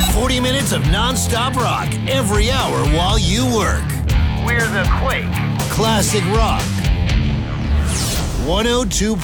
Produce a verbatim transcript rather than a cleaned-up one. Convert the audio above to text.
forty minutes of non-stop rock every hour while you work. We're the Quake. Classic rock. one oh two